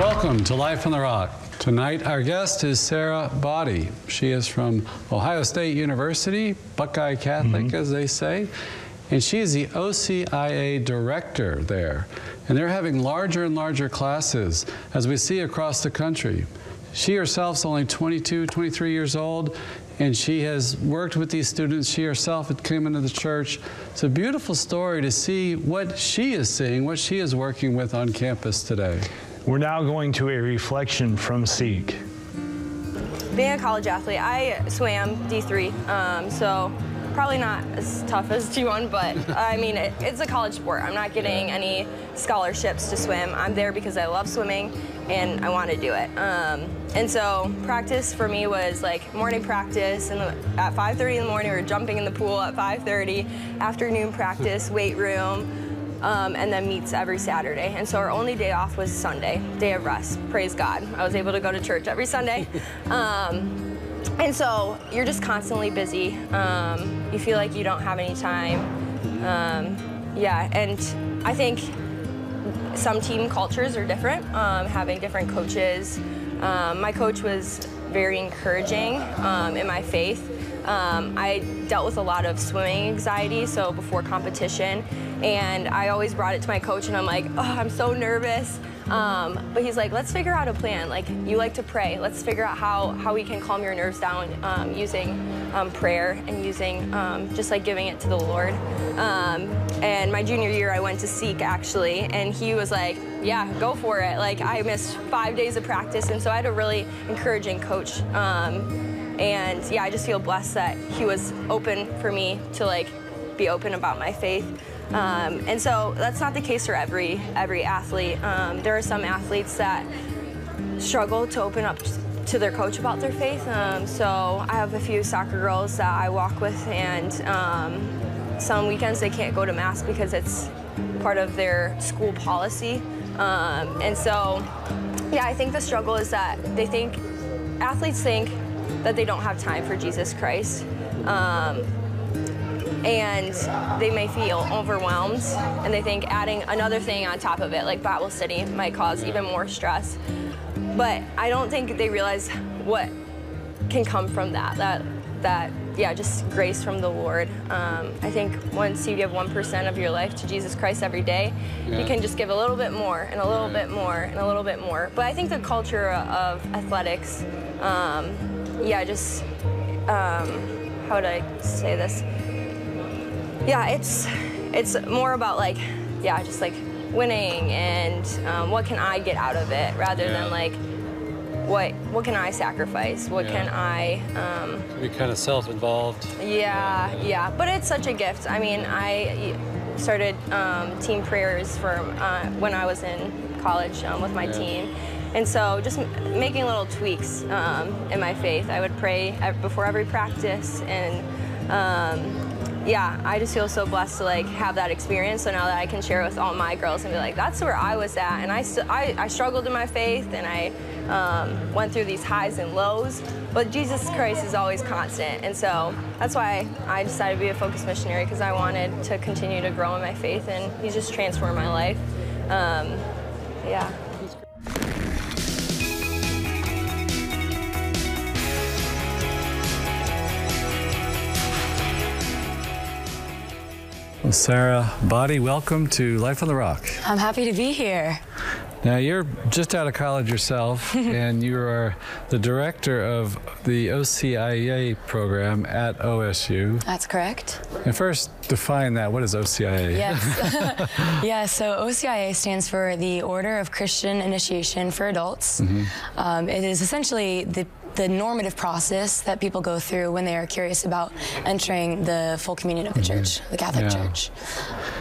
Welcome to Life on the Rock. Tonight, our guest is Sarah Body. She is from Ohio State University, Buckeye Catholic, as they say, and she is the OCIA director there. And they're having larger and larger classes, as we see across the country. She herself is only 22, 23 years old, and she has worked with these students. She herself had come into the church. It's a beautiful story to see what she is seeing, what she is working with on campus today. We're now going to a reflection from Seek. Being a college athlete, I swam D3, so probably not as tough as D1, but I mean, it's a college sport. I'm not getting any scholarships to swim. I'm there because I love swimming and I want to do it. And so practice for me was like morning practice, and at 5:30 in the morning, we were jumping in the pool at 5:30, afternoon practice, weight room, and then meets every Saturday. And so our only day off was Sunday, day of rest. Praise God. I was able to go to church every Sunday. And so you're just constantly busy. You feel like you don't have any time. And I think some team cultures are different, having different coaches. My coach was very encouraging in my faith. I dealt with a lot of swimming anxiety, so before competition, and I always brought it to my coach, and I'm like, oh, I'm so nervous. But he's like, let's figure out a plan. Like, you like to pray. Let's figure out how we can calm your nerves down using prayer and using just like giving it to the Lord. And my junior year, I went to Seek actually, and he was like, yeah, go for it. Like, I missed 5 days of practice, and so I had a really encouraging coach. And yeah, I just feel blessed that he was open for me to like be open about my faith. And so that's not the case for every athlete. There are some athletes that struggle to open up to their coach about their faith. So I have a few soccer girls that I walk with, and some weekends they can't go to mass because it's part of their school policy. And so, yeah, I think the struggle is that athletes think that they don't have time for Jesus Christ. And they may feel overwhelmed, and they think adding another thing on top of it, like Bible study, might cause even more stress. But I don't think they realize what can come from that just grace from the Lord. I think once you give 1% of your life to Jesus Christ every day, you can just give a little bit more and a little bit more and a little bit more. But I think the culture of athletics, how would I say this? Yeah, it's more about like, just like winning and what can I get out of it, rather than like what can I sacrifice? What can I? Be kind of self-involved. Yeah, but it's such a gift. I mean, I started team prayers for when I was in college with my team. And so just making little tweaks in my faith. I would pray before every practice, and I just feel so blessed to like have that experience. So now that I can share with all my girls and be like, that's where I was at, and I struggled in my faith, and I went through these highs and lows, but Jesus Christ is always constant. And so that's why I decided to be a focused missionary, because I wanted to continue to grow in my faith, and He's just transformed my life. Well, Sarah Body, welcome to Life on the Rock. I'm happy to be here. Now, you're just out of college yourself, and you are the director of the OCIA program at OSU. That's correct. And first, define that. What is OCIA? Yes. So OCIA stands for the Order of Christian Initiation for Adults. It is essentially the normative process that people go through when they are curious about entering the full communion of the church, the Catholic Church.